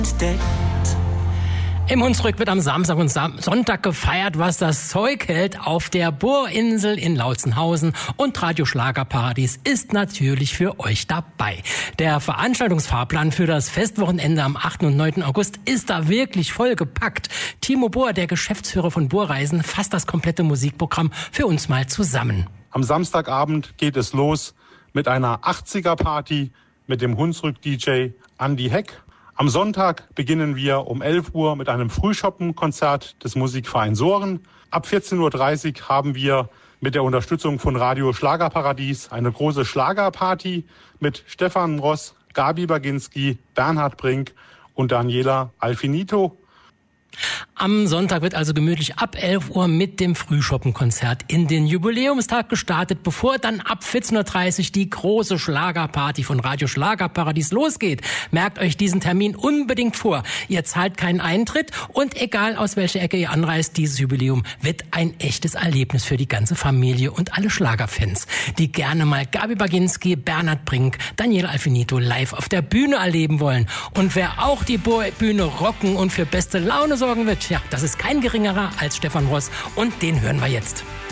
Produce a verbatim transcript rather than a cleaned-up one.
Im Hunsrück wird am Samstag und Sam- Sonntag gefeiert, was das Zeug hält auf der Bohrinsel in Lautzenhausen, und Radio Schlagerparadies ist natürlich für euch dabei. Der Veranstaltungsfahrplan für das Festwochenende am achten und neunten August ist da wirklich vollgepackt. Timo Bohr, der Geschäftsführer von Bohrreisen, fasst das komplette Musikprogramm für uns mal zusammen. Am Samstagabend geht es los mit einer achtziger-Party mit dem Hunsrück-D J Andy Heck. Am Sonntag beginnen wir um elf Uhr mit einem Frühschoppen-Konzert des Musikvereins Sohren. Ab vierzehn Uhr dreißig haben wir mit der Unterstützung von Radio Schlagerparadies eine große Schlagerparty mit Stefan Ross, Gabi Baginski, Bernhard Brink und Daniela Alfinito. Am Sonntag wird also gemütlich ab elf Uhr mit dem Frühschoppenkonzert in den Jubiläumstag gestartet, bevor dann ab vierzehn Uhr dreißig die große Schlagerparty von Radio Schlagerparadies losgeht. Merkt euch diesen Termin unbedingt vor. Ihr zahlt keinen Eintritt und egal aus welcher Ecke ihr anreist, dieses Jubiläum wird ein echtes Erlebnis für die ganze Familie und alle Schlagerfans, die gerne mal Gabi Baginski, Bernhard Brink, Daniela Alfinito live auf der Bühne erleben wollen. Und wer auch die Bühne rocken und für beste Laune sorgen wird, ja, das ist kein geringerer als Stefan Ross, und den hören wir jetzt.